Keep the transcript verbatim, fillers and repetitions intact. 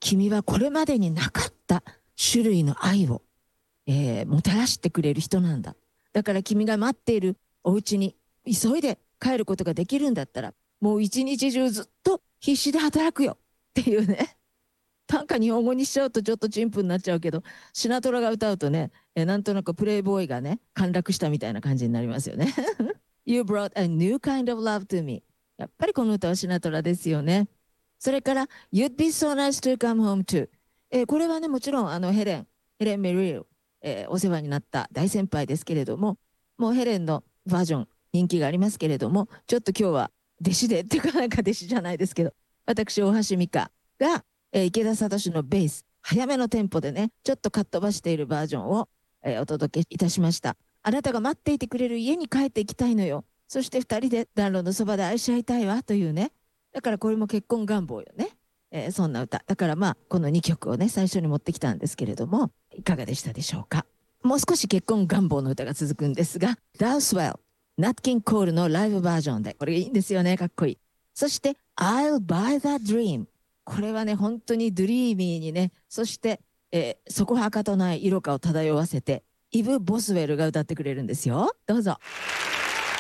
君はこれまでになかった種類の愛を、えー、もたらしてくれる人なんだ。だから君が待っているお家に急いで帰ることができるんだったら、もう一日中ずっと必死で働くよっていうね。なんか日本語にしちゃうとちょっと陳腐になっちゃうけど、シナトラが歌うとね、えなんとなくプレイボーイがね、陥落したみたいな感じになりますよね。You brought a new kind of love to me. やっぱりこの歌はシナトラですよね。それから You'd be so nice to come home to、えー、これはね、もちろんあのヘレン、ヘレン・メリル、えー、お世話になった大先輩ですけれども、もうヘレンのバージョン人気がありますけれども、ちょっと今日は弟子でっていうかなんか弟子じゃないですけど、私大橋美香が、えー、池田聡のベース早めのテンポでね、ちょっとかっ飛ばしているバージョンを、えー、お届けいたしました。あなたが待っていてくれる家に帰っていきたいのよ。そして二人で暖炉のそばで愛し合いたいわというね。だからこれも結婚願望よね。えー、そんな歌。だからまあ、このにきょくをね、最初に持ってきたんですけれども、いかがでしたでしょうか。もう少し結婚願望の歌が続くんですが、ダウスウェル、ナッキンコールのライブバージョンで、これいいんですよね、かっこいい。そして、I'll buy that dream。これはね、本当にドリーミーにね、そして、えー、そこはかとない色香を漂わせて、イブ・ボスウェルが歌ってくれるんですよ。どうぞ。